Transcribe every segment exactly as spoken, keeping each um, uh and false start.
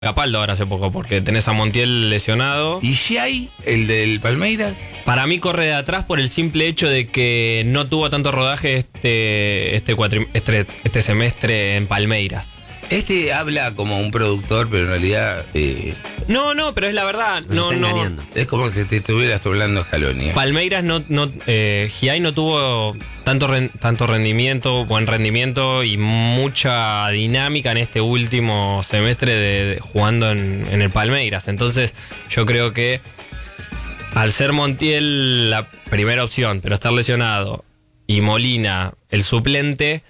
Capaldo ahora hace poco, porque tenés a Montiel lesionado. ¿Y Giai, el del Palmeiras? Para mí corre de atrás por el simple hecho de que no tuvo tanto rodaje este, este, cuatri, este, este semestre en Palmeiras. Este habla como un productor, pero en realidad... Eh, no, no, pero es la verdad. No, no. Es como si te estuvieras hablando Scaloni. ¿eh? Palmeiras no... no eh, Giai no tuvo tanto, ren, tanto rendimiento, buen rendimiento y mucha dinámica en este último semestre de, de jugando en, en el Palmeiras. Entonces yo creo que al ser Montiel la primera opción, pero estar lesionado, y Molina el suplente,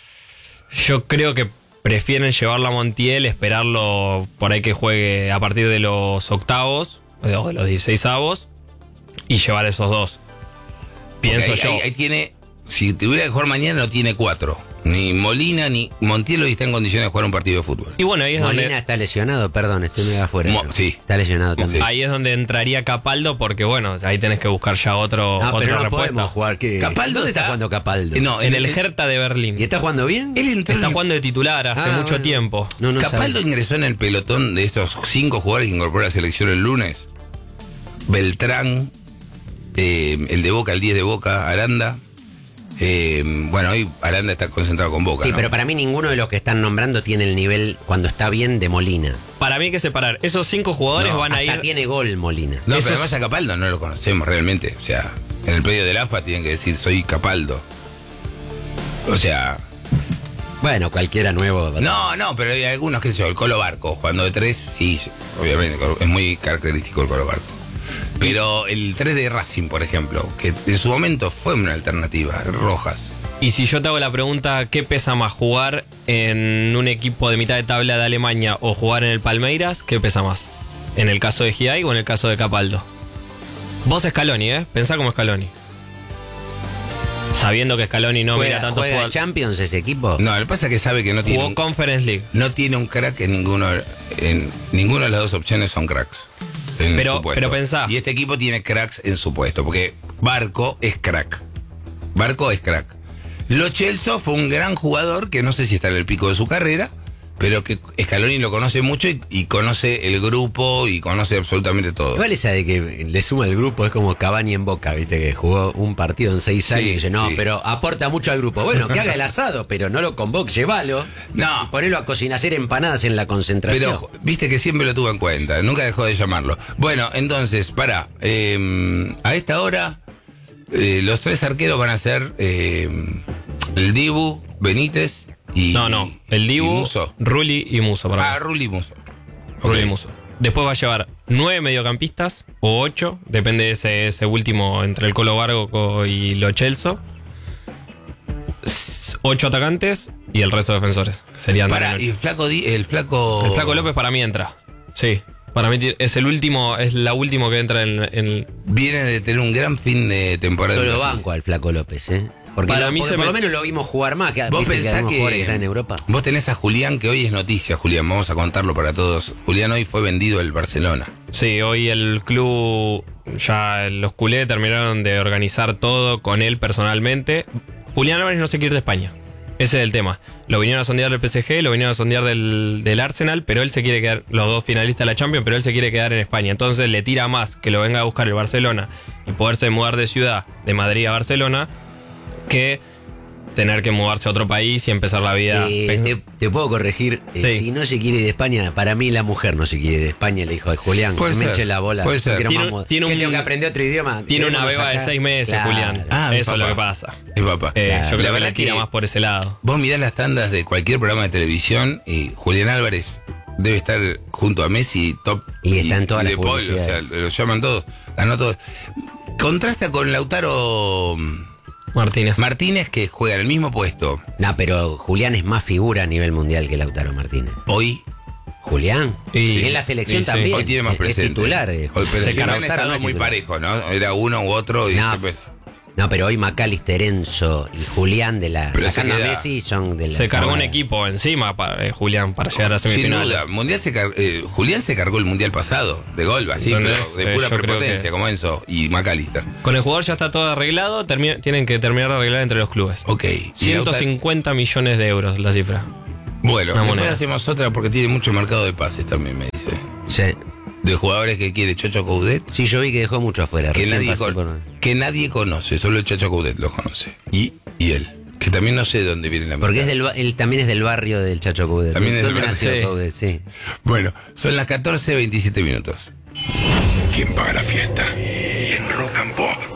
yo creo que prefieren llevarlo a Montiel, esperarlo por ahí que juegue a partir de los octavos, o de los dieciseisavos, y llevar esos dos. Pienso ahí, yo. Ahí, ahí tiene, si tuviera que jugar mañana, no tiene cuatro. Ni Molina ni Montiel hoy está en condiciones de jugar un partido de fútbol. Y bueno, ahí es Molina donde... está lesionado, perdón, estoy medio afuera. Mo, sí. Está lesionado también. Ahí es donde entraría Capaldo, porque bueno, ahí tenés que buscar ya otro, no, otra pero no respuesta. podemos jugar. ¿Qué? Capaldo ¿Dónde está, está jugando Capaldo? No, en el, el Hertha de Berlín. ¿Y está jugando bien? Él entró está en... jugando de titular hace ah, mucho bueno. tiempo. No, no Capaldo sabe. ingresó en el pelotón de estos cinco jugadores que incorporó a la selección el lunes. Beltrán, eh, el de Boca, el diez de Boca, Aranda. Eh, bueno, hoy Aranda está concentrado con Boca. Sí, ¿no? pero para mí ninguno de los que están nombrando tiene el nivel, cuando está bien, de Molina. Para mí hay que separar. Esos cinco jugadores No, van a Hasta ir... tiene gol Molina. No, Esos- pero además a Capaldo no lo conocemos realmente. O sea, en el predio del A F A tienen que decir soy Capaldo. O sea... Bueno, cualquiera nuevo. No, no, pero hay algunos, qué sé yo, el Colo Barco, jugando de tres, sí, obviamente, es muy característico el Colo Barco. Pero el tres de Racing, por ejemplo, que en su momento fue una alternativa, Rojas. Y si yo te hago la pregunta, ¿qué pesa más? ¿Jugar en un equipo de mitad de tabla de Alemania o jugar en el Palmeiras? ¿Qué pesa más? ¿En el caso de Giai o en el caso de Capaldo? Vos Scaloni, ¿eh? Pensá como Scaloni. Sabiendo que Scaloni no ¿Juega, mira tanto juega jugador. Champions ese equipo? No, lo que pasa es que sabe que no tiene, Jugó un, Conference League. no tiene un crack en ninguno, en ninguna de las dos opciones son cracks. En Pero- su puesto. pero pensá. Y este equipo tiene cracks en su puesto, porque Barco es crack. Barco es crack. Lo Celso fue un gran jugador que no sé si está en el pico de su carrera, pero que Scaloni lo conoce mucho y, y conoce el grupo y conoce absolutamente todo. Igual esa de que le suma el grupo es como Cavani en Boca, viste, que jugó un partido en seis Sí, años y dice, no, sí. pero aporta mucho al grupo. Bueno, que haga el asado, pero no lo convoque, llévalo. No. Y ponelo a cocinar, hacer empanadas en la concentración. Pero viste que siempre lo tuvo en cuenta, nunca dejó de llamarlo. Bueno, entonces, pará, eh, a esta hora eh, los tres arqueros van a ser eh, el Dibu, Benítez y No, no. El y Dibu, Musso. Rulli y Musso. Para Ah, mí. Rulli y Musso. Rulli Ok. y Musso. Después va a llevar nueve mediocampistas o ocho, depende de ese, ese último entre el Colo Barco y Lo Celso. S- Ocho atacantes y el resto de defensores. que Serían Pará, también y el flaco, Di- el flaco... el Flaco López para mí entra. Sí. Para mí ti- es el último, es la última que entra en, en Viene de tener un gran fin de temporada. Yo en lo Brasil. banco al Flaco López, ¿eh? Porque, Para lo- mí porque se por me- lo menos lo vimos jugar más. Que, Vos viste que pensás algunos que, jugadores que están en Europa. vos tenés a Julián, que hoy es noticia, Julián, vamos a contarlo para todos. Julián hoy fue vendido al Barcelona. Sí, hoy el club, ya los culés terminaron de organizar todo con él personalmente. Julián Álvarez no se quiere ir de España. Ese es el tema. Lo vinieron a sondear del P S G, lo vinieron a sondear del, del Arsenal, pero él se quiere quedar, los dos finalistas de la Champions, pero él se quiere quedar en España. Entonces le tira más que lo venga a buscar el Barcelona y poderse mudar de ciudad, de Madrid a Barcelona, que tener que mudarse a otro país y empezar la vida. Eh, te, te puedo corregir. eh, Sí. Si no se quiere ir de España, para mí la mujer no se quiere ir de España, le dijo de Julián. Puede que me ser, eche la bola. puede ser. Quiero Tiene- más mo- tiene ¿Qué un- tengo que aprender otro idioma? Tiene una Queremos beba de acá. seis meses, Claro. Julián. Ah, mi Eso es lo papá. que pasa. Es papá. Eh, Claro. yo creo La que verdad le tira que- más por ese lado. Vos mirás las tandas de cualquier programa de televisión y Julián Álvarez debe estar junto a Messi, top. Y está en todas y las de Paul, o sea, publicidades. lo llaman todos, ganó todos. Contrasta con Lautaro Martínez. Martínez, que juega en el mismo puesto No, pero Julián es más figura a nivel mundial que Lautaro Martínez. hoy. Julián, Y- y en la selección y sí. también. Hoy tiene más es- presente. Es titular. eh. Hoy, pero Se siempre han carga- estado no es muy titular. parejo, ¿no? Era uno u otro y No, siempre- no, pero hoy McAllister, Enzo y Julián de la Pero se sacando a queda- Messi son de la. Se cargó un Bueno, equipo encima para eh, Julián para llegar a Sin semifinales. duda, mundial se car- eh, Julián se cargó el mundial pasado, de gol, así, ¿Entendés? pero de Eh, pura yo creo prepotencia, que- como Enzo y McAllister. Con el jugador ya está todo arreglado, termi- tienen que terminar de arreglar entre los clubes. Ok. Y ciento cincuenta millones de euros la cifra. Bueno, Una después moneda. hacemos otra porque tiene mucho mercado de pases también, me dice. Sí. De jugadores que quiere Chacho Coudet. Sí, yo vi que dejó mucho afuera. Que recién nadie, pasé con- por- que nadie conoce, solo el Chacho Coudet lo conoce. Y, y él, que también no sé de dónde viene la Porque es mitad. del, ba- él también es del barrio del Chacho Coudet. También es del ¿Dónde barrio, nació sí. Coudet? Sí. Bueno, son las catorce veintisiete minutos. ¿Quién paga la fiesta? En Rock and Pop.